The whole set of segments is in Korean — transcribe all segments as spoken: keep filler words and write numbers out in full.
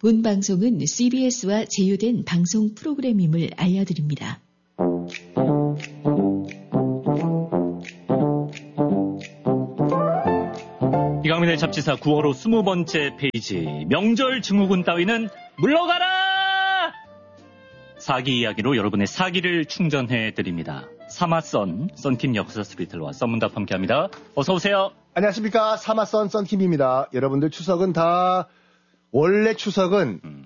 본 방송은 씨비에스와 제휴된 방송 프로그램임을 알려드립니다. 이강민의 잡지사 구월호 스무 번째 페이지. 명절 증후군 따위는 물러가라! 사기 이야기로 여러분의 사기를 충전해드립니다. 사마선, 썬킴 역사 스피틀과 썬문답 함께합니다. 어서오세요. 안녕하십니까. 사마선 썬킴입니다. 여러분들 추석은 다 원래 추석은 음.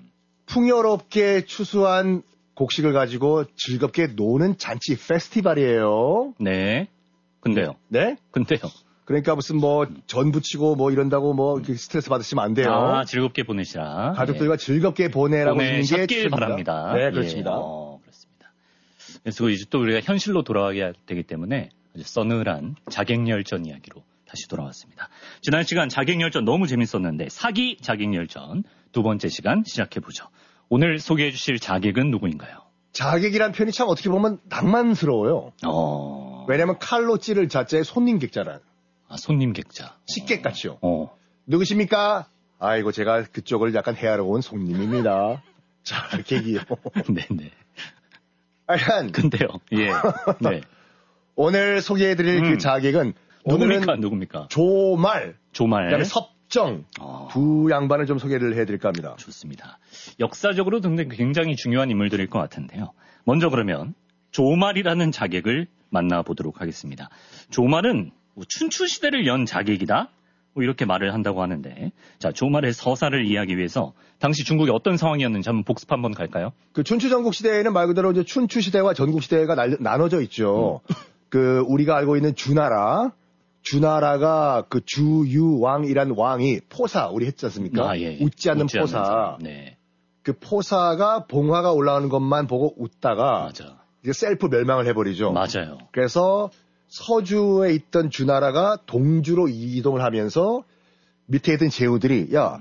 풍요롭게 추수한 곡식을 가지고 즐겁게 노는 잔치 페스티벌이에요. 네. 근데요. 네? 근데요. 그러니까 무슨 뭐 전 부치고 뭐 이런다고 뭐 스트레스 받으시면 안 돼요. 아, 즐겁게 보내시라. 가족들과 예. 즐겁게 보내라고 하는 게 보내셨길 바랍니다. 네, 그렇습니다. 예. 어, 그렇습니다. 그래서 이제 또 우리가 현실로 돌아가야 되기 때문에 아주 서늘한 자객열전 이야기로 다시 돌아왔습니다. 지난 시간 자객열전 너무 재밌었는데 사기 자객열전 두 번째 시간 시작해보죠. 오늘 소개해 주실 자객은 누구인가요? 자객이란 표현이 참 어떻게 보면 낭만스러워요. 어... 왜냐하면 칼로 찌를 자자에 손님 객자란. 아, 손님 객자. 식객같이요. 어. 누구십니까? 아이고, 제가 그쪽을 약간 헤아려 온 손님입니다. 자객이요. 네네. 하여간. 근데요. 예. 네. 오늘 소개해드릴 음. 그 자객은 누굽니까? 누굽니까? 조말, 조말, 그다음에 섭정 어. 두 양반을 좀 소개를 해드릴까 합니다. 좋습니다. 역사적으로 굉장히 중요한 인물들일 것 같은데요. 먼저 그러면 조말이라는 자객을 만나보도록 하겠습니다. 조말은 춘추 시대를 연 자객이다. 뭐 이렇게 말을 한다고 하는데, 자 조말의 서사를 이해하기 위해서 당시 중국이 어떤 상황이었는지 한번 복습 한번 갈까요? 그 춘추 전국 시대에는 말 그대로 이제 춘추 시대와 전국 시대가 날, 나눠져 있죠. 음. 그 우리가 알고 있는 주나라. 주나라가 그 주유왕이란 왕이 포사 우리 했지 않습니까? 아, 예, 예. 웃지 않는 웃지 포사. 네. 그 포사가 봉화가 올라오는 것만 보고 웃다가 맞아. 이제 셀프 멸망을 해버리죠. 맞아요. 그래서 서주에 있던 주나라가 동주로 이동을 하면서 밑에 있던 제후들이 야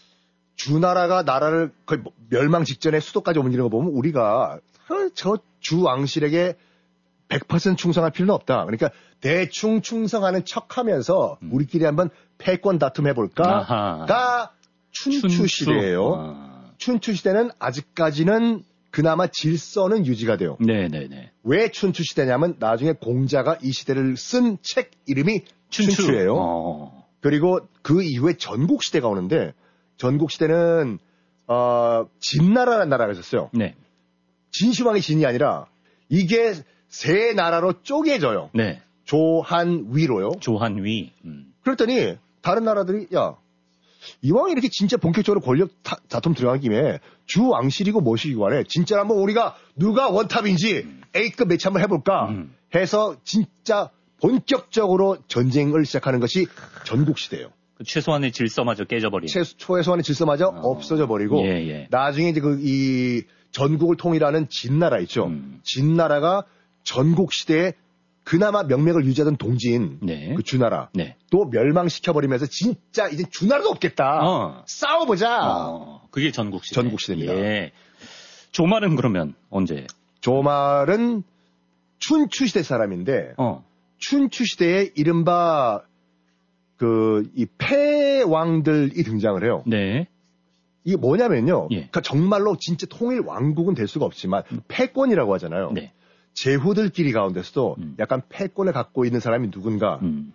주나라가 나라를 거의 멸망 직전에 수도까지 옮기는 거 보면 우리가 저 주왕실에게 백 퍼센트 충성할 필요는 없다. 그러니까 대충 충성하는 척하면서 음. 우리끼리 한번 패권 다툼 해볼까가 춘추, 춘추 시대예요. 아. 춘추 시대는 아직까지는 그나마 질서는 유지가 돼요. 네네네. 왜 춘추 시대냐면 나중에 공자가 이 시대를 쓴 책 이름이 춘추. 춘추예요. 어. 그리고 그 이후에 전국 시대가 오는데 전국 시대는 어, 진나라라는 나라가 있었어요. 네. 진시황이 진이 아니라 이게 세 나라로 쪼개져요. 네. 조한위로요. 조한위. 음. 그랬더니 다른 나라들이 야 이왕 이렇게 진짜 본격적으로 권력 타, 다툼 들어간 김에 주왕실이고 뭐시기고 간에 진짜 한번 우리가 누가 원탑인지 음. A급 매치 한번 해볼까 음. 해서 진짜 본격적으로 전쟁을 시작하는 것이 전국시대예요. 그 최소한의 질서마저 깨져버리고 최, 최소한의 질서마저 어. 없어져 버리고 예, 예. 나중에 이제 그 이 전국을 통일하는 진나라 있죠. 음. 진나라가 전국시대에 그나마 명맥을 유지하던 동지인 네. 그 주나라 네. 또 멸망시켜버리면서 진짜 이제 주나라도 없겠다. 어. 싸워보자. 어. 그게 전국시대. 전국시대입니다. 예. 조말은 그러면 언제? 조말은 춘추시대 사람인데 어. 춘추시대에 이른바 그 이 패왕들이 등장을 해요. 네. 이게 뭐냐면요. 예. 그러니까 정말로 진짜 통일 왕국은 될 수가 없지만 음. 패권이라고 하잖아요. 네. 제후들끼리 가운데서도 음. 약간 패권을 갖고 있는 사람이 누군가 음.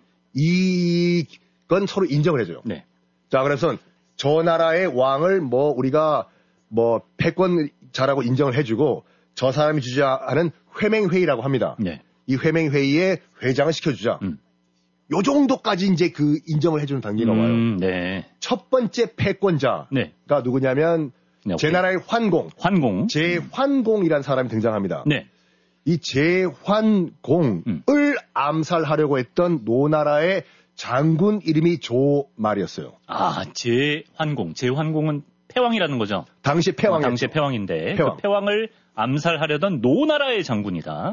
이건 서로 인정을 해줘요. 네. 자, 그래서 저 나라의 왕을 뭐 우리가 뭐 패권자라고 인정을 해주고 저 사람이 주재하는 회맹회의라고 합니다. 네. 이 회맹회의에 회장을 시켜주자. 음. 요 정도까지 이제 그 인정을 해주는 단계가 음, 와요. 네. 첫 번째 패권자가 네. 누구냐면 네, 제 나라의 환공. 환공. 제환공이라는 사람이 등장합니다. 네. 이 제환공을 음. 암살하려고 했던 노나라의 장군 이름이 조말이었어요. 아, 제환공. 제환공은 패왕이라는 거죠? 당시 패왕이. 어, 당시 패왕인데 패왕. 그 패왕을 암살하려던 노나라의 장군이다.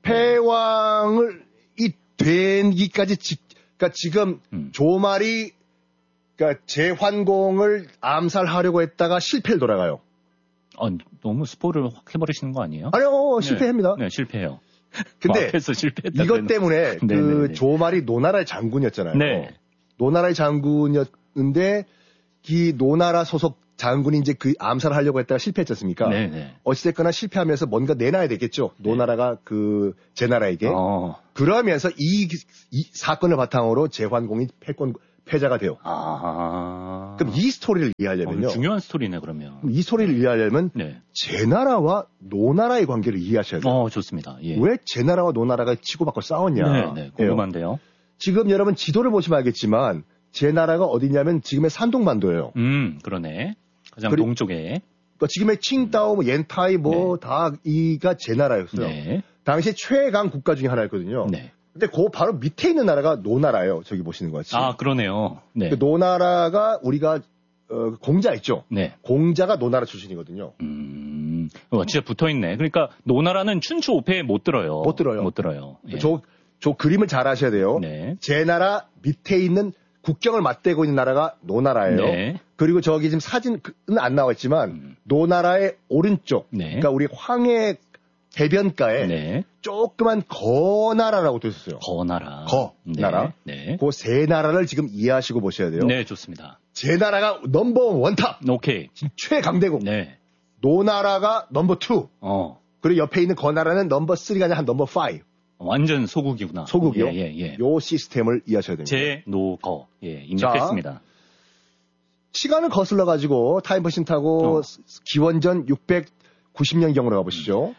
패왕을 이 되기까지 지, 그러니까 지금 음. 조말이 그러니까 제환공을 암살하려고 했다가 실패를 돌아가요. 아, 너무 스포를 확 해버리시는 거 아니에요? 아니요, 실패합니다. 네, 네 실패해요. 근데 이것 때문에 그 네네네. 조말이 노나라의 장군이었잖아요. 네. 노나라의 장군이었는데 이 노나라 소속 장군이 이제 그 암살을 하려고 했다가 실패했지 않습니까? 네네. 어찌됐거나 실패하면서 뭔가 내놔야 되겠죠. 네. 노나라가 그 제나라에게. 어. 그러면서 이, 이 사건을 바탕으로 제환공이 패권, 패자가 돼요. 아. 그럼 이 스토리를 어, 이해하려면요. 중요한 스토리네, 그러면. 이 스토리를 이해하려면 네. 제나라와 노나라의 관계를 이해하셔야 돼요. 어, 좋습니다. 예. 왜 제나라와 노나라가 치고받고 싸웠냐. 네, 네. 궁금한데요. 지금 여러분 지도를 보시면 알겠지만 제나라가 어디냐면 지금의 산동반도예요. 음, 그러네. 가장 그리- 동쪽에. 그러니까 지금의 칭다오, 뭐 옌타이 뭐 다 이가 제나라였어요. 네. 당시 최강 국가 중에 하나였거든요. 네. 근데 그 바로 밑에 있는 나라가 노나라예요. 저기 보시는 것 같이. 아, 그러네요. 네. 그 노나라가 우리가 어, 공자 있죠. 네. 공자가 노나라 출신이거든요. 음, 어, 진짜 붙어 있네. 그러니까 노나라는 춘추 오패에 못 들어요. 못 들어요. 못 들어요. 예. 저, 저 그림을 잘 아셔야 돼요. 네. 제 나라 밑에 있는 국경을 맞대고 있는 나라가 노나라예요. 네. 그리고 저기 지금 사진은 안 나왔지만 음. 노나라의 오른쪽, 네. 그러니까 우리 황해 해변가에 네. 조그만 거나라라고 돼 있었어요. 거나라. 거, 네. 나라. 네. 그 세 나라를 지금 이해하시고 보셔야 돼요. 네, 좋습니다. 제 나라가 넘버 원탑, 오케이. 최강대국. 네. 노나라가 넘버 투. 어. 그리고 옆에 있는 거나라는 넘버 쓰리가 아니라 한 넘버 파이브. 완전 소국이구나. 소국이요. 예, 예, 예. 요 시스템을 이해하셔야 됩니다. 제, 노, 거. 예, 입력했습니다. 시간을 거슬러 가지고 타임머신 타고 어. 기원전 육백구십 년경으로 가보시죠.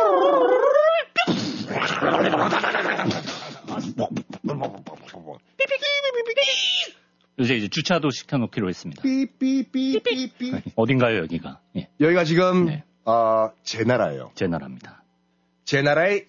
요새 이제 주차도 시켜놓기로 했습니다. 삐삐삐삐삐. 어딘가요, 여기가? 예, 여기가 지금 네. 아, 제 나라예요. 제 나라입니다. 제 나라의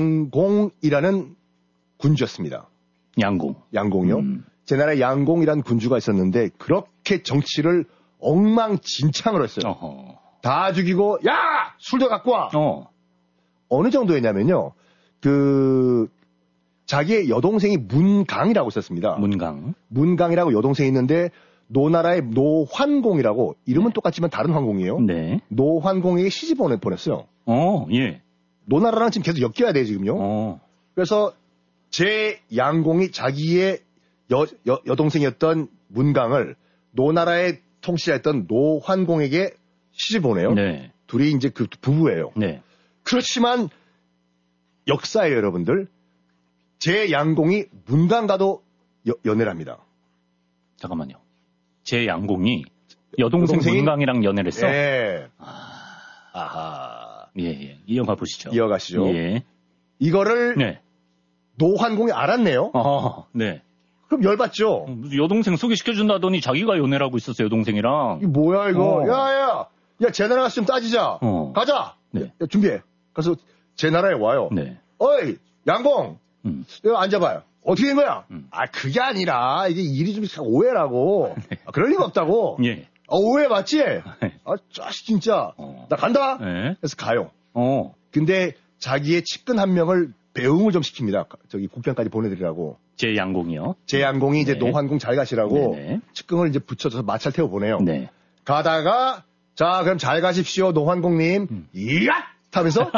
양공이라는 군주였습니다. 양공. 양공이요. 음. 제 나라에 양공이라는 군주가 있었는데 그렇게 정치를 엉망진창으로 했어요. 어허. 다 죽이고 야! 술도 갖고 와! 어. 어느 정도였냐면요. 그 자기의 여동생이 문강이라고 있었습니다. 문강. 문강이라고 여동생이 있는데 노나라의 노환공이라고 이름은 똑같지만 다른 황공이에요. 네. 노환공에게 시집을 보냈어요. 어, 예. 노나라랑 지금 계속 엮여야 돼요, 지금요. 어. 그래서 제 양공이 자기의 여, 여, 여동생이었던 문강을 노나라의 통치자였던 노환공에게 시집 보내요. 네. 둘이 이제 그 부부예요. 네. 그렇지만 역사예요, 여러분들. 제 양공이 문강과도 여- 연애를 합니다. 잠깐만요. 제 양공이 여동생 여동생이- 문강이랑 연애를 했어? 네. 아, 아하. 예, 예. 이어가 보시죠. 이어가시죠. 예. 이거를 네. 노환공이 알았네요. 어, 네. 그럼 열받죠. 무슨 여동생 소개시켜준다더니 자기가 연애를 하고 있었어, 여동생이랑. 이게 뭐야 이거? 어. 야야, 야 제 나라 가서 좀 따지자. 어. 가자. 네. 야, 준비해. 그래서 제 나라에 와요. 네. 어이 양공, 음. 여기 앉아봐요. 어떻게 된 거야? 음. 아 그게 아니라 이게 일이 좀 오해라고. 아, 그럴 리가 없다고. 예. 아, 오해 맞지? 아 짜식 진짜. 어. 나 간다. 네. 그래서 가요. 어. 근데 자기의 측근 한 명을 배웅을 좀 시킵니다. 저기 국경까지 보내드리라고. 제 양공이요. 제 양공이 이제 네. 노환공 잘 가시라고 네네. 측근을 이제 붙여줘서 마찰 태워 보내요. 네. 가다가 자 그럼 잘 가십시오 노환공님. 음. 이야 하면서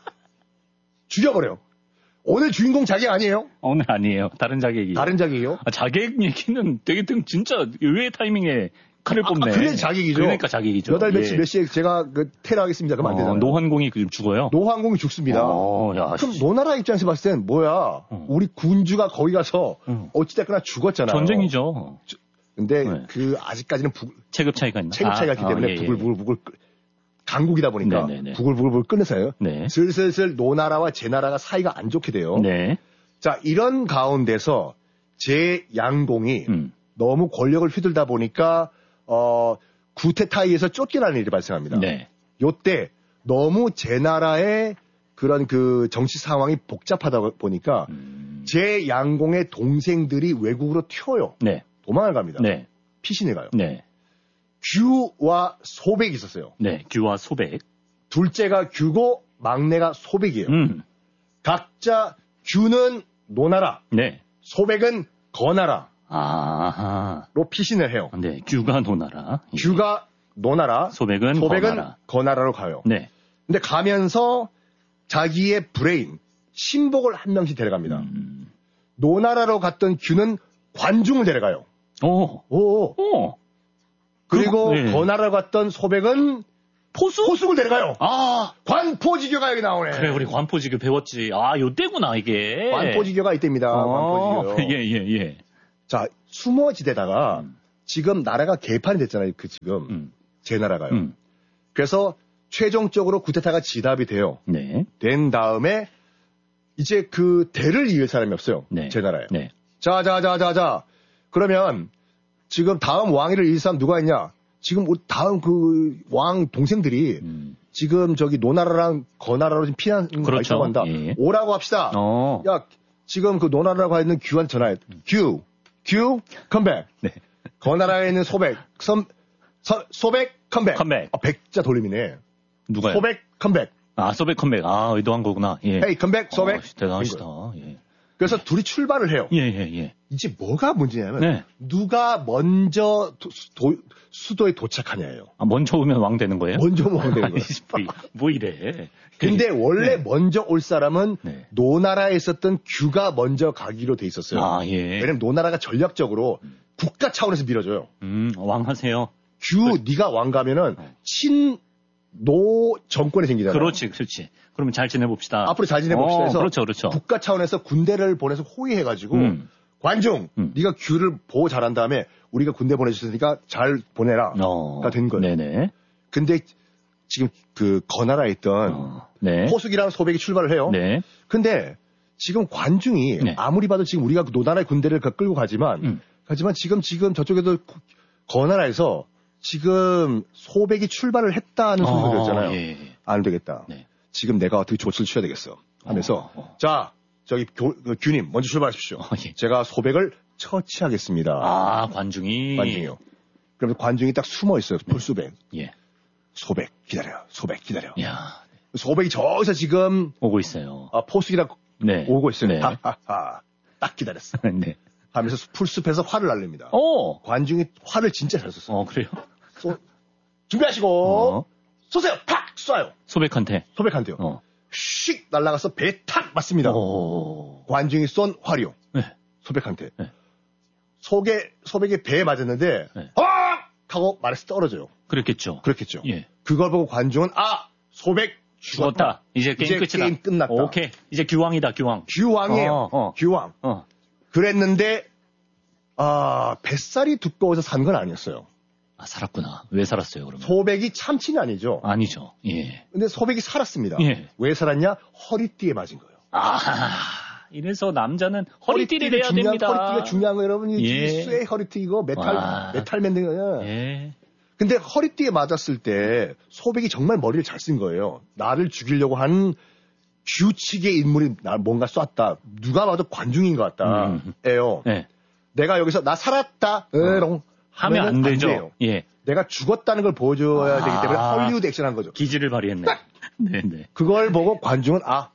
죽여버려요. 오늘 주인공 자기 아니에요? 오늘 아니에요. 다른 자객이. 다른 자기예요? 아, 자객 얘기는 되게 등 진짜 의외의 타이밍에 칼을 아, 뽑네. 아, 그래 자객이죠. 그러니까 자객이죠. 몇 달 며칠 예. 몇 시에 제가 그 테러하겠습니다. 그러면 안 어, 되잖아요. 노환공이 지금 죽어요. 노환공이 죽습니다. 어, 야, 그럼 씨. 노나라 입장에서 봤을 땐 뭐야? 어. 우리 군주가 거기 가서 음. 어찌됐거나 죽었잖아요. 전쟁이죠. 근데 네. 그 아직까지는 부, 체급 차이가 있나? 체급 차이가 있기 아, 때문에 아, 예, 예. 부글부글 끓- 강국이다 보니까 네네네. 부글부글 끓는서요. 네. 슬슬슬 노나라와 제 나라가 사이가 안 좋게 돼요. 네. 자 이런 가운데서 제 양공이 음. 너무 권력을 휘둘다 보니까 어 구테타이에서 쫓겨나는 일이 발생합니다. 네. 요때 너무 제 나라의 그런 그 정치 상황이 복잡하다 보니까 음. 제 양공의 동생들이 외국으로 튀어요. 네. 도망을 갑니다. 네. 피신해 가요. 네. 규와 소백이 있었어요. 네. 규와 소백. 둘째가 규고 막내가 소백이에요. 음. 각자 규는 노나라, 네. 소백은 거나라로 아하. 피신을 해요. 네. 규가 노나라. 예. 규가 노나라, 소백은, 소백은 거나라. 거나라로 가요. 네. 근데 가면서 자기의 브레인, 신복을 한 명씩 데려갑니다. 음. 노나라로 갔던 규는 관중을 데려가요. 오. 오, 오. 그리고 네. 건하러 갔던 소백은 포수? 포수를 데려가요. 아. 관포지교가 여기 나오네. 그래, 우리 관포지교 배웠지. 아, 요때구나, 이게. 관포지교가 이때입니다. 어, 관포지교. 예, 예, 예. 자, 숨어지대다가 음. 지금 나라가 개판이 됐잖아요. 그 지금. 음. 제 나라가요. 음. 그래서 최종적으로 구테타가 진압이 돼요. 네. 된 다음에 이제 그 대를 이을 사람이 없어요. 네. 제 나라에. 네. 자, 자, 자, 자, 자. 그러면 지금 다음 왕위를 이을 사람 누가 있냐? 지금 우리 다음 그 왕 동생들이 음. 지금 저기 노나라랑 거나라로 지금 피난 그렇죠. 있다고 한다. 예. 오라고 합시다. 어. 야, 지금 그 노나라라고 있는 규한테 전화해. 규, 규, 컴백. 네. 거나라에 있는 소백, 섬, 서, 소백, 컴백. 컴백. 아, 백자 돌림이네. 누가요? 소백, 컴백. 아, 소백 컴백. 아, 의도한 거구나. 예. 헤이, 컴백, 소백. 어, 대단하시다. 예. 그래서 둘이 출발을 해요. 예, 예, 예. 이제 뭐가 문제냐면 네. 누가 먼저 도, 도, 수도에 도착하냐예요. 아, 먼저 오면 왕 되는 거예요? 먼저 오면 되는 거예요. 아니, 뭐, 뭐 이래. 근데 원래 네. 먼저 올 사람은 네. 노나라에 있었던 규가 먼저 가기로 돼 있었어요. 아, 예. 왜냐면 노나라가 전략적으로 국가 차원에서 밀어줘요. 음, 왕 하세요. 규, 네가 왕 가면은 친노 정권이 생기잖아요. 그렇지, 그렇지. 그러면 잘 지내봅시다. 앞으로 잘 지내봅시다 어, 해서 그렇죠, 그렇죠. 국가 차원에서 군대를 보내서 호위해가지고 음. 관중, 음. 네가 규를 보호 잘한 다음에 우리가 군대 보내주셨으니까 잘 보내라. 어. 가 된 거예요. 네네. 근데 지금 그 거나라에 있던 어. 네. 포숙이랑 소백이 출발을 해요. 네. 근데 지금 관중이 네. 아무리 봐도 지금 우리가 노나라의 군대를 끌고 가지만 음. 하지만 지금 지금 저쪽에도 거나라에서 지금 소백이 출발을 했다는 소리가 어, 들었잖아요. 예. 안 되겠다. 네. 지금 내가 어떻게 조치를 취해야 되겠어. 하면서 어, 어. 자 저기 교, 그 규님 먼저 출발하십시오. 어, 예. 제가 소백을 처치하겠습니다. 아, 관중이. 관중이요. 그러면 관중이 딱 숨어 있어요. 풀숲에. 예. 소백 기다려. 소백 기다려. 야, 소백이 저기서 지금 오고 있어요. 아, 포숙이랑 네. 오고 있어요. 네. 하하하. 딱 기다렸어. 네. 하면서 풀숲에서 활을 날립니다. 오! 관중이 활을 진짜 잘 쐈어. 어, 그래요? 쏘, 준비하시고 어. 쏘세요. 팍 쏴요. 소백한테. 소백한테요. 어. 휙 날아가서 배에 탁 맞습니다. 오. 관중이 쏜 활이요. 네. 소백한테. 네. 속에 소백이 배에 맞았는데 네. 어! 하고 말에서 떨어져요. 그랬겠죠. 그렇겠죠. 예. 그걸 보고 관중은 아 소백 죽었다. 죽었다. 이제 게임 이제 끝이다. 게임 끝났다. 오케이. 이제 규왕이다, 규왕. 규왕이에요. 어, 어. 규왕. 어. 그랬는데 아 뱃살이 두꺼워서 산 건 아니었어요. 아, 살았구나. 왜 살았어요, 그러면? 소백이 참치는 아니죠. 아니죠. 예. 근데 소백이 살았습니다. 예. 왜 살았냐? 허리띠에 맞은 거예요. 아, 이래서 남자는 허리띠를 해야 중요한, 됩니다. 허리띠가 중요한 거예요, 여러분. 이 예. 쇠 허리띠 이거 메탈 와. 메탈 맨드 거예요. 예. 근데 허리띠에 맞았을 때 소백이 정말 머리를 잘 쓴 거예요. 나를 죽이려고 한 규칙의 인물이 나 뭔가 쐈다. 누가 봐도 관중인 것 같다. 음. 에요. 네. 내가 여기서 나 살았다. 에롱. 하면 안 되죠. 돼요. 예. 내가 죽었다는 걸 보여줘야 아. 되기 때문에 헐리우드 액션한 거죠. 기지를 발휘했네. 네네. 그걸 보고 관중은 아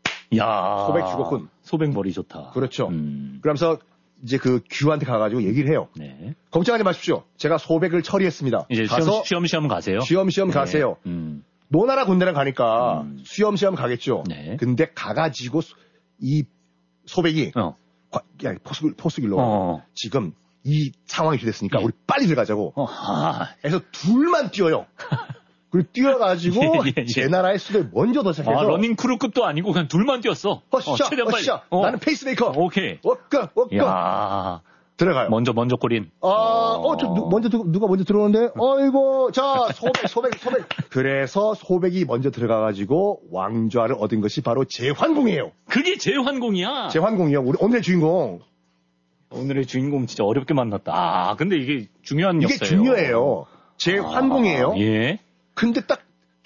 야. 소백 죽었군. 소백 머리 좋다. 그렇죠. 음. 그러면서 이제 그 규한테 가가지고 얘기를 해요. 네. 걱정하지 마십시오. 제가 소백을 처리했습니다. 이제 가서 시험, 시험 가세요. 쉬엄쉬엄 네. 가세요. 음. 노나라 군대랑 가니까 음. 쉬엄쉬엄 가겠죠. 네. 근데 가가지고 이 소백이 어. 과- 야, 포수, 포수길로 어. 지금 이 상황이 됐으니까 예. 우리 빨리 들어가자고 어. 아. 해서 둘만 뛰어요. 그리고 뛰어가지고 예, 예, 예. 제 나라의 수도에 먼저 도착해서 아, 러닝 크루급도 아니고 그냥 둘만 뛰었어. 허샤, 어, 최대한 빨리. 허샤, 어. 나는 페이스메이커. 오케이. 워커, 워커. 야. 들어가요. 먼저 먼저 꼬린. 아, 어, 저, 누, 먼저, 들- 누가 먼저 들어오는데? 어이고, 자, 소백, 소백, 소백. 그래서 소백이 먼저 들어가가지고 왕좌를 얻은 것이 바로 제환궁이에요. 그게 제환공이야. 제환궁이요. 우리 오늘의 주인공. 오늘의 주인공 진짜 어렵게 만났다. 아, 근데 이게 중요한 이게 역사예요. 중요해요. 제환궁이에요. 아, 예. 근데 딱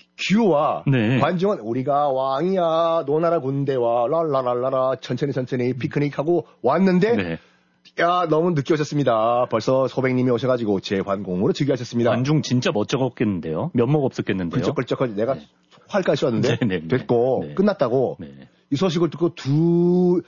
규와 네. 관중은 우리가 왕이야, 노나라 군대와 랄라랄라라 천천히 천천히 피크닉하고 왔는데 네. 야 너무 늦게 오셨습니다. 벌써 소백님이 오셔가지고 제환궁으로 즉위하셨습니다. 관중 진짜 멋쩍었겠는데요. 면목 없었겠는데요. 훌쩍훌쩍 내가 네. 활까지 쐈는데 네, 네, 네. 됐고 네. 끝났다고 네. 이 소식을 듣고 두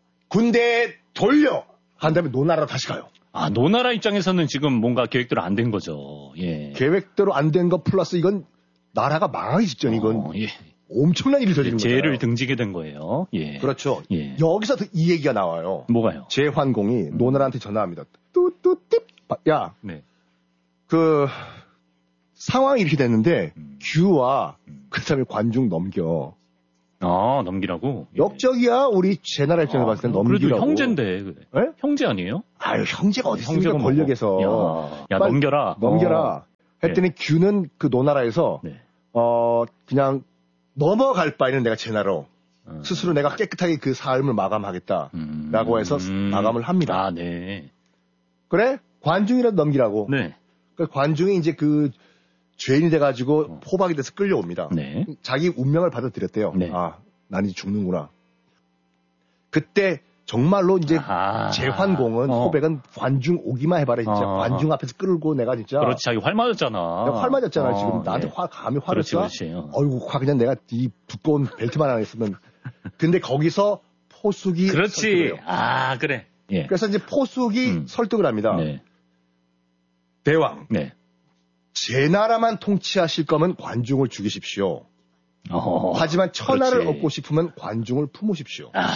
군대 돌려 한 다음에 노나라로 다시 가요. 아, 노나라 입장에서는 지금 뭔가 계획대로 안 된 거죠. 예. 계획대로 안 된 거 플러스 이건 나라가 망하기 직전 이건 어, 예. 엄청난 일이 저지른 거예요. 죄를 등지게 된 거예요. 예. 그렇죠. 예. 여기서 이 얘기가 나와요. 뭐가요? 제환공이 노나라한테 전화합니다. 뚜뚜띠. 야, 네. 그 상황이 이렇게 됐는데 음. 규와 음. 그다음에 관중 넘겨. 아, 넘기라고? 예. 역적이야. 우리 제 나라 입장에서 아, 봤을 땐 그래도 넘기라고. 형제인데. 그래. 예? 형제 아니에요? 아유, 형제가 어디 있습니까? 형제가 뭐. 권력에서. 야, 야 빨리 넘겨라. 넘겨라. 어. 했더니 규는 그 노나라에서 네. 어 그냥 넘어갈 바에는 내가 제 나라로 어. 스스로 내가 깨끗하게 그 삶을 마감하겠다라고 음. 해서 음. 마감을 합니다. 아, 네. 그래? 관중이라도 넘기라고. 네. 그 관중이 이제 그 죄인이 돼가지고 어. 포박이 돼서 끌려옵니다. 네. 자기 운명을 받아들였대요. 네. 아, 난 이제 죽는구나. 그때 정말로 이제 아하. 재환공은 어. 포백은 관중 오기만 해봐라 진짜. 어. 관중 앞에서 끌고 내가 진짜. 그렇지, 자기 활 맞았잖아. 내가 활 맞았잖아 어, 지금. 나한테 예. 화 감히 화를 그렇지, 쏴? 그렇지. 어. 어이구 화 그냥 내가 이 두꺼운 벨트만 안 했으면. 근데 거기서 포숙이 그렇지. 설득을 해요. 아, 그래. 예. 그래서 이제 포숙이 음. 설득을 합니다. 네. 대왕, 네. 제 나라만 통치하실 거면 관중을 죽이십시오. 어. 하지만 천하를 그렇지. 얻고 싶으면 관중을 품으십시오. 아.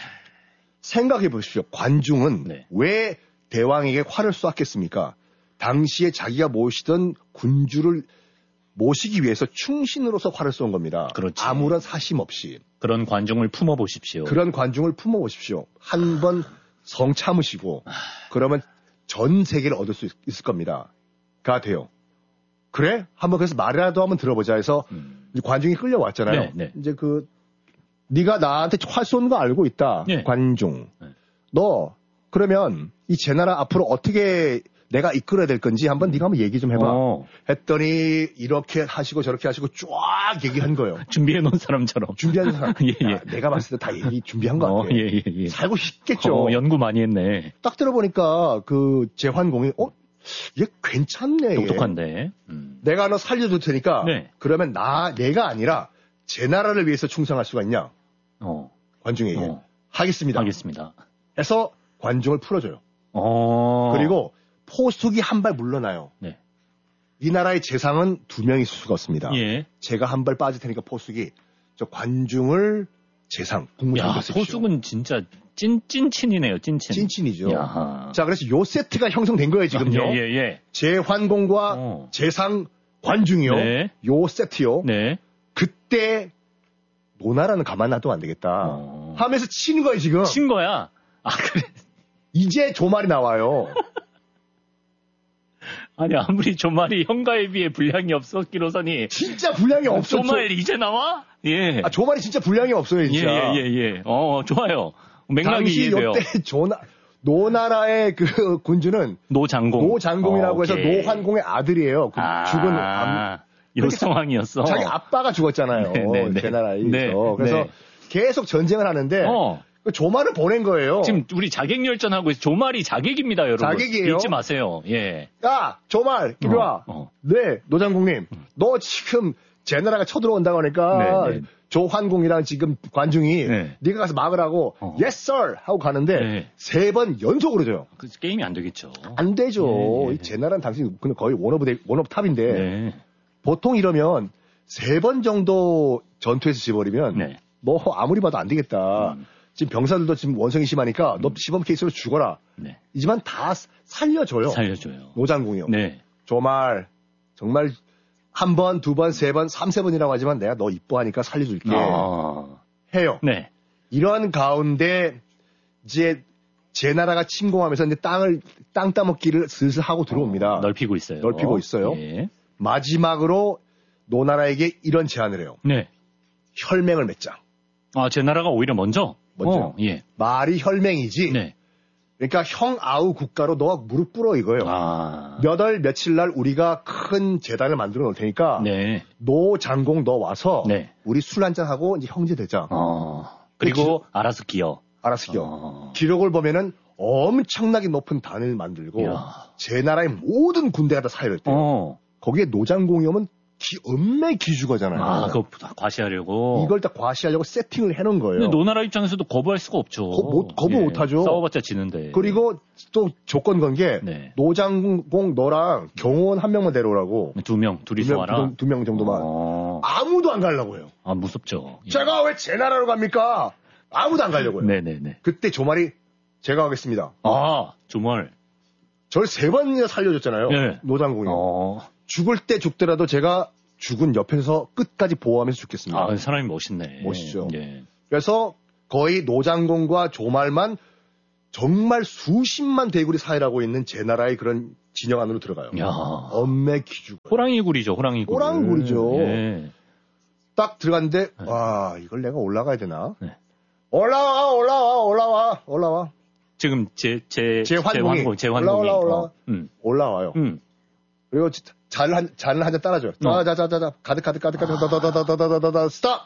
생각해 보십시오. 관중은 네. 왜 대왕에게 활을 쏘았겠습니까? 당시에 자기가 모시던 군주를 모시기 위해서 충신으로서 활을 쏜 겁니다. 그렇지. 아무런 사심 없이. 그런 관중을 품어 보십시오. 그런 관중을 품어보십시오. 한 번 성 참으시고 그러면 전 세계를 얻을 수 있, 있을 겁니다. 가 돼요. 그래? 한번 그래서 말이라도 한번 들어보자 해서 음. 이제 관중이 끌려왔잖아요. 네, 네. 이제 그 네가 나한테 활 쏘는 거 알고 있다. 네. 관중. 네. 너 그러면 이 제 나라 앞으로 어떻게 내가 이끌어야 될 건지 한번 네가 한번 얘기 좀 해봐. 어. 했더니 이렇게 하시고 저렇게 하시고 쫙 얘기한 거예요. 준비해 놓은 사람처럼. 준비한 사람. 예, 예. 야, 내가 봤을 때 다 얘기 준비한 거 어, 같아. 예, 예, 예. 살고 싶겠죠. 어, 연구 많이 했네. 딱 들어보니까 그 재환공이 어? 얘 괜찮네. 얘. 똑똑한데. 음. 내가 너 살려줄 테니까 네. 그러면 나 내가 아니라 제 나라를 위해서 충성할 수가 있냐? 어. 관중에게. 어. 하겠습니다. 알겠습니다. 해서 관중을 풀어줘요. 어. 그리고 포숙이 한 발 물러나요. 네. 이 나라의 재상은 두 명이 수가 없습니다. 예. 제가 한 발 빠질 테니까 포숙이 저 관중을 재상 국무장관 야, 쓰십시오. 포숙은 진짜 찐 찐친이네요. 찐친. 찐친이죠. 야. 자, 그래서 요 세트가 형성된 거예요, 지금요. 아, 예, 예, 예. 재환공과 어. 재상 관중이요. 네. 요 세트요. 네. 그때 노나라는 가만 놔두면 안 되겠다. 어. 하면서 치는 거예요, 지금. 친 거야. 아, 그래. 이제 조말이 나와요. 아니, 아무리 조말이 형가에 비해 분량이 없었기로서니. 진짜 분량이 없어. 조말 이제 나와? 예. 아, 조말이 진짜 분량이 없어요, 예, 진짜. 예, 예, 예. 어, 좋아요. 맥락이 당시 이해돼요. 요때 조나, 노나라의 그 군주는 노장공. 노장공이라고 해서 오케이. 노환공의 아들이에요. 그 아, 죽은 암, 이런 그렇게 상황이었어. 자기 아빠가 죽었잖아요. 네, 네, 네. 제 나라에서. 네, 그래서 네. 계속 전쟁을 하는데 어. 그 조말을 보낸 거예요. 지금 우리 자객열전하고 있어. 조말이 자객입니다, 여러분. 자객이에요? 잊지 마세요. 예. 야, 조말, 이리 와. 어, 어. 네, 노장공님. 너 지금 제 나라가 쳐들어온다고 하니까 네, 네. 조환공이랑 지금 관중이 네. 네가 가서 막으라고 어. yes sir 하고 가는데 네. 세 번 연속으로 줘요. 그 게임이 안 되겠죠. 안 되죠. 예, 예. 제 나라는 당신 그냥 거의 원오브 대- 원오브 탑인데 네. 보통 이러면 세 번 정도 전투에서 지버리면 네. 너 아무리 봐도 안 되겠다. 음. 지금 병사들도 지금 원성이 심하니까 너 시범 케이스로 죽어라. 네. 이지만 다 살려줘요. 살려줘요. 노장공이요. 네. 정말 정말 한 번, 두 번, 세 번, 삼세 번이라고 하지만 내가 너 이뻐하니까 살려줄게. 아. 해요. 네. 이런 가운데 이제 제 나라가 침공하면서 이제 땅을 땅 따먹기를 슬슬 하고 들어옵니다. 어, 넓히고 있어요. 넓히고 있어요. 예. 마지막으로 노나라에게 이런 제안을 해요. 네. 혈맹을 맺자. 아, 제 나라가 오히려 먼저? 먼저. 어, 예. 말이 혈맹이지. 네. 그러니까 형 아우 국가로 너가 무릎 꿇어 이거예요. 아. 몇 월 며칠 날 우리가 큰 재단을 만들어 놓을 테니까 네. 노 장공 너 와서 네. 우리 술 한잔 하고 이제 형제 되자. 어. 그리고 알아서 기어. 알았어. 요 어. 기록을 보면은 엄청나게 높은 단을 만들고 이야. 제 나라의 모든 군대가 다 사열했대요. 어. 거기에 노장공이 오면 기, 엄매 기주거잖아요. 아, 그거 다 과시하려고. 이걸 다 과시하려고 세팅을 해놓은 거예요. 근데 노나라 입장에서도 거부할 수가 없죠. 거- 못- 거부 예. 못하죠. 싸워봤자 지는데. 그리고 또 조건 건 게 네. 노장공 너랑 경호원 한 명만 데려오라고 두 명, 둘이서 와라. 두 명 정도만 어. 아무도 안 가려고 해요. 아, 무섭죠. 예. 제가 왜 제 나라로 갑니까? 아무도 안 가려고요. 네네네. 그때 조말이 제가 하겠습니다. 아, 조말. 저를 세 번이나 살려줬잖아요. 네. 노장공이. 어. 죽을 때 죽더라도 제가 죽은 옆에서 끝까지 보호하면서 죽겠습니다. 아, 사람이 멋있네. 멋있죠. 예. 그래서 거의 노장공과 조말만 정말 수십만 대군이 사일하고 있는 제 나라의 그런 진영 안으로 들어가요. 야. 엄매 기죽. 호랑이굴이죠, 호랑이굴. 호랑이굴이죠. 예. 딱 들어갔는데 와 이걸 내가 올라가야 되나? 네. 올라와 올라와 올라와 올라와. 지금 제, 제, 제환공이 제환공이. 올라와 올라와. 어. 음. 올라와요. 음. 그리고 잔을 한 잔을 한 잔 따라줘요. 어. 자자자자자 가득 가득 가득 가득 다다다다다다다다 스탑.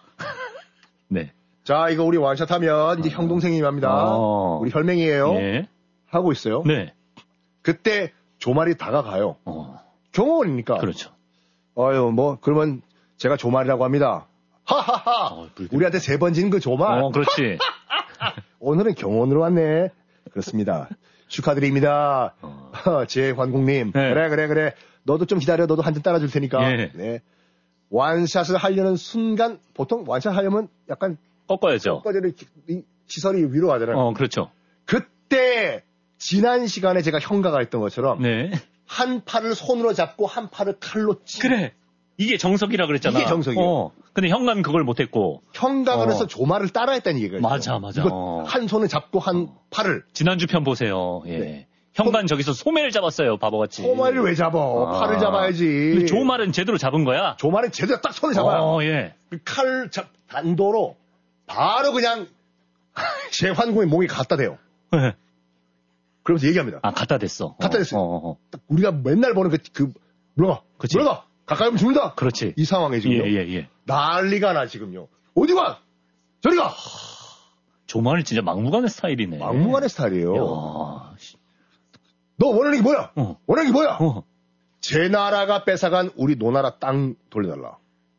네. 자 이거 우리 완샷하면 이제 형 동생이 합니다. 어. 우리 혈맹이에요. 예. 하고 있어요. 네. 그때 조말이 다가가요. 어. 경호원이니까. 그렇죠. 어유 뭐 그러면 제가 조말이라고 합니다. 하하하. 어, 우리한테 세 번 진 그 조말. 어, 그렇지. 오늘은 경호원으로 왔네. 그렇습니다. 축하드립니다. 어. 제환공님. 네. 그래 그래 그래. 너도 좀 기다려. 너도 한 잔 따라줄 테니까. 예. 네. 완샷을 하려는 순간 보통 완샷 하려면 약간 꺾어야죠. 꺼지는 시설이 위로 가잖아요. 어, 그렇죠. 그때 지난 시간에 제가 형가가 했던 것처럼 네. 한 팔을 손으로 잡고 한 팔을 칼로 찌. 그래. 이게 정석이라 그랬잖아. 이게 정석이에요. 어. 근데 형감이 그걸 못했고. 형가가 그래서 어. 조말을 따라했다는 얘기가 있어요. 맞아, 맞아. 이거 어. 한 손을 잡고 한 어. 팔을. 지난주 편 보세요. 예. 네. 형간 저기서 소매를 잡았어요, 바보같이. 소말을 왜 잡아? 아. 팔을 잡아야지. 근데 조말은 제대로 잡은 거야? 조말은 제대로 딱 손을 잡아요. 어, 예. 그 칼 잡, 단도로 바로 그냥 제환공의 목에 갖다 대요. 네. 그러면서 얘기합니다. 아, 갖다 댔어. 갖다 댔어요. 어, 어, 어. 딱 우리가 맨날 보는 그, 그, 물어가. 그치. 물어가. 가까이 오면 죽는다. 그렇지. 이 상황에 지금. 예, 예, 예. 난리가 나, 지금요. 어디 가? 저리 가! 조말은 진짜 막무가내 스타일이네. 막무가내 스타일이에요. 야, 씨. 너 원하는 게 뭐야? 어. 원하는 게 뭐야? 어. 제 나라가 뺏어간 우리 노나라 땅 돌려달라.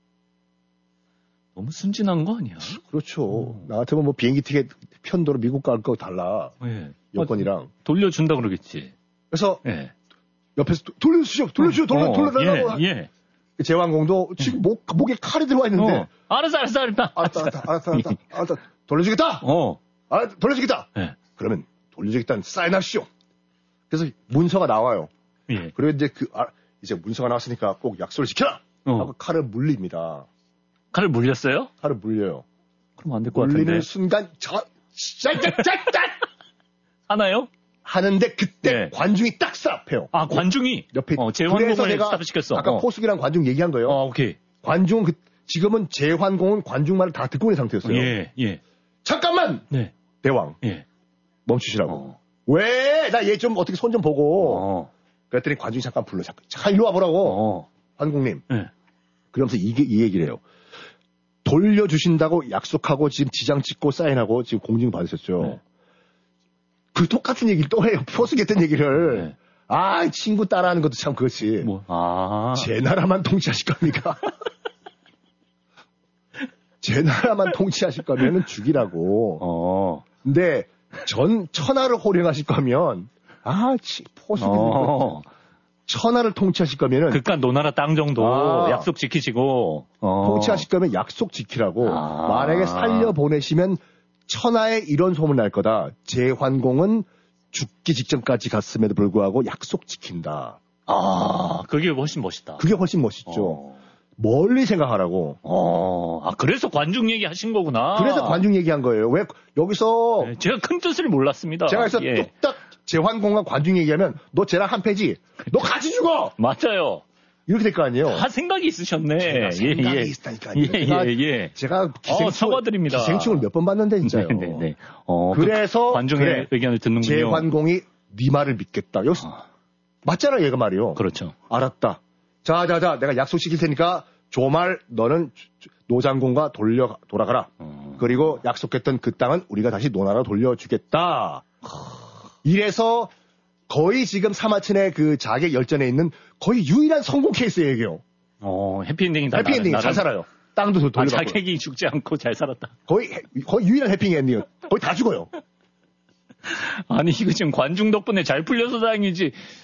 너무 순진한 거 아니야? 그렇죠. 나 같으면 뭐 비행기 티켓 편도로 미국 갈 거 달라. 예. 여권이랑. 어, 돌려준다 그러겠지. 그래서 예. 옆에서 도- 돌려주시오, 돌려주시오, 돌려, 어, 돌려달라고. 예, 예. 제왕공도 지금 목, 목에 칼이 들어와 있는데. 어. 알았어, 알았어, 알았다. 알았다, 알았다, 알았다, 알았다, 알았다. 돌려주겠다! 어. 알았다, 돌려주겠다! 예. 그러면 돌려주겠다는 사인하시오. 그래서 문서가 나와요. 예. 그리고 이제 그, 아, 이제 문서가 나왔으니까 꼭 약속을 지켜라! 어. 하고 칼을 물립니다. 칼을 물렸어요? 칼을 물려요. 그럼 안 될 것 같은데. 물리는 순간, 저, 짤짤짤짤! 하나요? 하는데 그때 네. 관중이 딱 스탑해요. 아, 관중이? 옆에. 어, 그래서 제환공을 내가 스탑시켰어. 아까 어. 포숙이랑 관중 얘기한 거예요. 어, 오케이. 관중은 그, 지금은 제환공은 관중 말을 다 듣고 있는 상태였어요. 예, 예. 잠깐만! 네. 대왕, 예. 멈추시라고. 어. 왜? 나 얘 좀 어떻게 손 좀 보고. 어. 그랬더니 관중이 잠깐 불러. 잠깐, 잠깐 일로 와보라고. 어. 관공님. 예. 그러면서 이게, 이 얘기를 해요. 돌려주신다고 약속하고 지금 지장 찍고 사인하고 지금 공증 받으셨죠. 네. 그 똑같은 얘기를 또 해요. 포스겠던 얘기를. 네. 아, 친구 따라하는 것도 참 그렇지. 뭐, 아. 제 나라만 통치하실 겁니까? 제 나라만 통치하실 거면은 죽이라고. 어. 근데 전 천하를 호령하실 거면 아, 치, 포스. 어. 천하를 통치하실 거면은 그깟 노나라 땅 정도 아. 약속 지키시고. 어. 통치하실 거면 약속 지키라고. 아. 만약에 살려 보내시면 천하에 이런 소문 날 거다. 제환공은 죽기 직전까지 갔음에도 불구하고 약속 지킨다. 아, 그게 훨씬 멋있다. 그게 훨씬 멋있죠. 어. 멀리 생각하라고. 어. 아, 그래서 관중 얘기 하신 거구나. 그래서 관중 얘기한 거예요. 왜 여기서 네, 제가 큰 뜻을 몰랐습니다. 제가 그래서 예. 뚝딱 제환공과 관중 얘기하면 너 쟤랑 한 패지. 너 같이 죽어. 맞아요. 이렇게 될 거 아니에요. 다 생각이 있으셨네. 제가 생각이 예, 예. 있다니까요. 예, 제가, 예, 예. 제가 기생충, 어, 사과드립니다. 기생충을 몇 번 봤는데 진짜요. 네, 네, 네. 어, 그래서 그 관중의 그래. 의견을 듣는군요. 제환공이 네 말을 믿겠다. 여기 아. 맞잖아 얘가 말이요. 그렇죠. 알았다. 자, 자, 자, 내가 약속 시킬 테니까 조말 너는 노장공과 돌려 돌아가라. 어. 그리고 약속했던 그 땅은 우리가 다시 노나라 돌려주겠다. 이래서 거의 지금 사마천의 그 자객 열전에 있는 거의 유일한 성공 케이스예요, 이게요. 어, 해피엔딩이다. 해피엔딩 나름, 잘 나름. 살아요. 땅도 아, 돌려받고. 자객이 죽지 않고 잘 살았다. 거의 거의 유일한 해피엔딩. 거의 다 죽어요. 아니, 이거 지금 관중 덕분에 잘 풀려서 다행이지.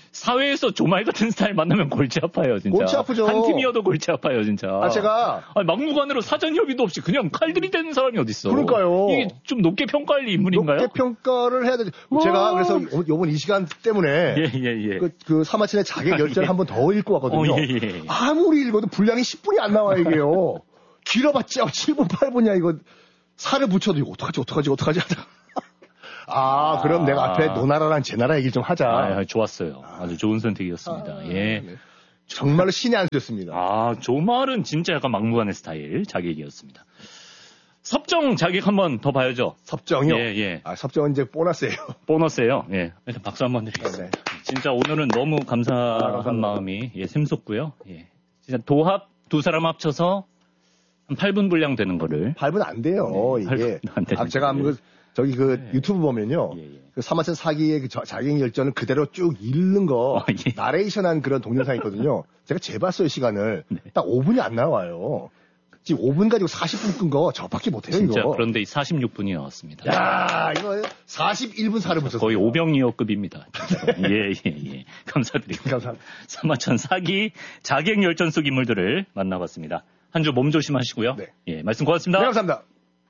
사회에서 조말 같은 스타일 만나면 골치 아파요, 진짜. 골치 아프죠. 한 팀이어도 골치 아파요, 진짜. 아, 제가. 아니, 막무가내로 사전 협의도 없이 그냥 칼들이 되는 사람이 어딨어. 그러니까요. 이게 좀 높게 평가할 인물인가요? 높게 평가를 해야 되죠. 제가 그래서 요번 이 시간 때문에. 예, 예, 예. 그, 그 사마천의 자객 열전을 예. 한 번 더 읽고 왔거든요. 어, 예, 예. 아무리 읽어도 분량이 십 분이 안 나와요, 이게요. 길어봤자 칠 분, 팔 분이야, 이거. 살을 붙여도 이거 어떡하지, 어떡하지, 어떡하지 하자. 아, 아, 그럼 내가 앞에 노나라랑 제나라 얘기 좀 하자. 아, 좋았어요. 아주 좋은 선택이었습니다. 아, 예. 네. 정말로 신이 안 줬습니다. 아, 조말은 진짜 약간 막무가내 스타일 자객이었습니다. 섭정 자객 한번 더 봐야죠. 섭정이요? 예, 예. 아, 섭정은 이제 보너스예요. 보너스예요. 예. 일단 박수 한번 드리겠습니다. 네. 진짜 오늘은 너무 감사한 아, 마음이 예, 샘솟고요. 예. 진짜 도합 두 사람 합쳐서 한 팔 분 분량 되는 거를. 팔 분 안 돼요, 네, 이게. 안 아, 제가 한번 그, 저기 그 네. 유튜브 보면요. 예, 예. 그 사마천 사기의 그 저- 자객 열전을 그대로 쭉 읽는 거, 어, 예. 나레이션한 그런 동영상이 있거든요. 제가 재봤어요, 시간을. 네. 딱 오 분이 안 나와요. 지금 오 분 가지고 사십 분 끈 거 저밖에 못해요, 진짜 이거. 그런데 사십육 분이 나왔습니다. 야, 이거 사십일 분 살을 붙였어요. 거의 오병이어급입니다. 예, 예, 예. 감사드립니다. 감사합니다. 사마천 사기 자객 열전 속 인물들을 만나봤습니다. 한 주 몸 조심하시고요. 네. 예, 말씀 고맙습니다. 네, 감사합니다.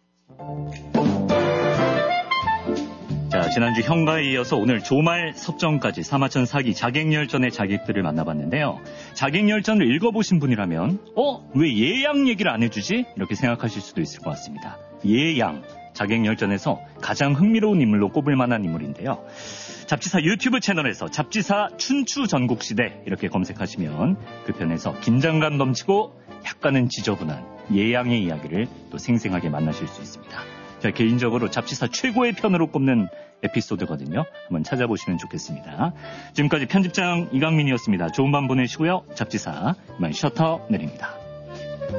자, 지난주 형가에 이어서 오늘 조말 섭정까지 사마천 사기 자객열전의 자객들을 만나봤는데요. 자객열전을 읽어보신 분이라면 어? 왜 예양 얘기를 안 해주지? 이렇게 생각하실 수도 있을 것 같습니다. 예양, 자객열전에서 가장 흥미로운 인물로 꼽을 만한 인물인데요. 잡지사 유튜브 채널에서 잡지사 춘추 전국시대 이렇게 검색하시면 그 편에서 긴장감 넘치고 약간은 지저분한 예양의 이야기를 또 생생하게 만나실 수 있습니다. 제가 개인적으로 잡지사 최고의 편으로 꼽는 에피소드거든요. 한번 찾아보시면 좋겠습니다. 지금까지 편집장 이강민이었습니다. 좋은 밤 보내시고요. 잡지사 이만 셔터 내립니다.